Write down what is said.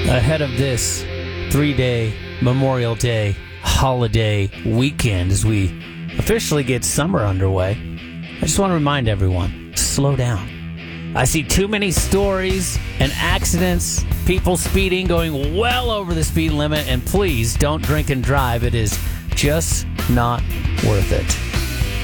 Ahead of this 3-day Memorial Day holiday weekend as we officially get summer underway, I just want to remind everyone, slow down. I see too many stories and accidents, people speeding, going well over the speed limit, and please don't drink and drive. It is just not worth it.